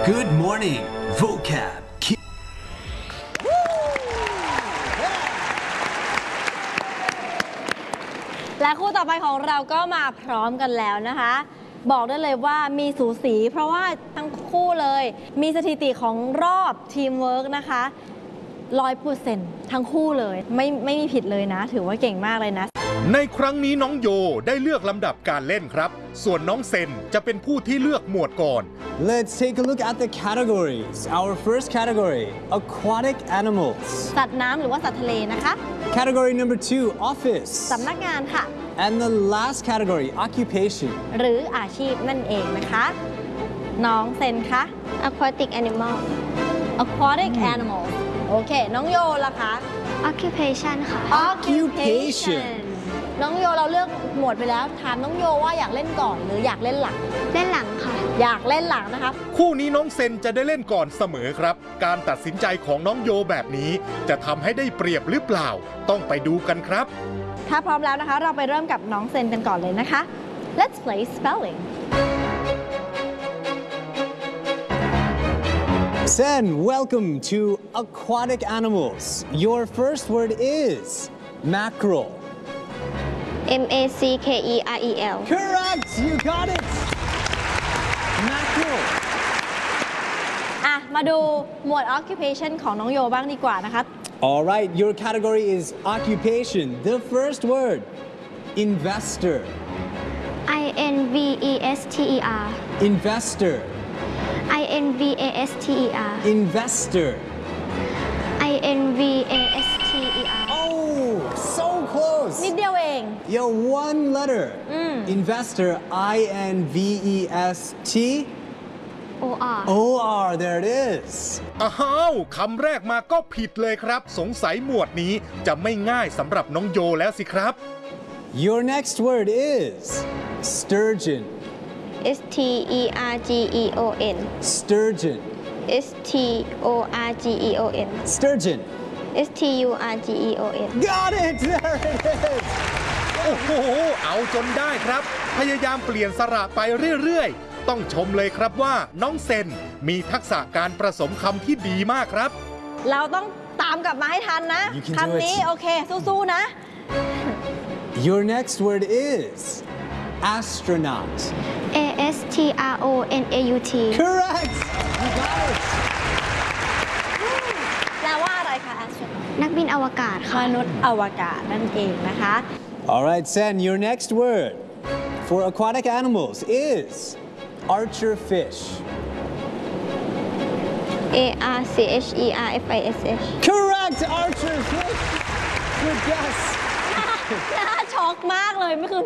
Good morning, vocab. และคู่ต่อไปของเราก็มาพร้อมกันแล้วนะคะ บอกได้เลยว่ามีสูสีเพราะว่าทั้งคู่เลยมีสถิติของรอบทีมเวิร์กนะคะ 100% ทั้งคู่เลยไม่มีผิดเลยนะ ถือว่าเก่งมากเลยนะในครั้งนี้น้องโยได้เลือกลำดับการเล่นครับส่วนน้องเซนจะเป็นผู้ที่เลือกหมวดก่อน Let's take a look at the categories. Our first category, aquatic animals. สัตว์น้ำหรือว่าสัตว์ทะเลนะคะ Category number 2, office. สำนักงานค่ะ And the last category, occupation. หรืออาชีพนั่นเองนะคะ น้องเซนคะ aquatic animal aquatic animals โอเค น้องโยล่ะคะ occupation ค่ะ occupation น้องโยเราเลือกหมวดไปแล้วถามน้องโยว่าอยากเล่นก่อนหรืออยากเล่นหลังเล่นหลังค่ะอยากเล่นหลังนะคะคู่นี้น้องเซนจะได้เล่นก่อนเสมอครับการตัดสินใจของน้องโยแบบนี้จะทำให้ได้เปรียบหรือเปล่าต้องไปดูกันครับถ้าพร้อมแล้วนะคะเราไปเริ่มกับน้องเซนกันก่อนเลยนะคะ Let's play spelling Sen, welcome to aquatic animals. Your first word is mackerel. mackerel Correct! You got it! Mackerel. อ่ะมาดูหมวด occupation ของน้องโยบ้างดีกว่านะคะ All right, your category is occupation. The first word, investor. invester Investor. invester Investor. invester Oh, so close. นิดเดียวเอง Yo, one letter. Investor, I-N-V-E-S-T. or O-R, there it is. อ้าวคำแรกมาก็ผิดเลยครับสงสัยหมวดนี้จะไม่ง่ายสำหรับน้องโยแล้วสิครับ Your next word is sturgeon. sturgeon Sturgeon. sturgeon Sturgeon. sturgeon Got it! There it is. โอ้โหเอาจนได้ครับพยายามเปลี่ยนสระไปเรื่อยๆต้องชมเลยครับว่าน้องเซนมีทักษะการผสมคำที่ดีมากครับเราต้องตามกลับมาให้ทันนะ You can do คำนี้ it. โอเค สู้ๆนะ Your next word is astronaut. astronaut Correct! You got it. แปลว่าอะไรคะ astronaut นักบินอวกาศมค่ะนุษย์อวกาศนั่นเองนะคะ All right, Sen, your next word for aquatic animals is archerfish. archerfish Correct! Archerfish! Good guess. น่าช็อกมากเลยไม่คือ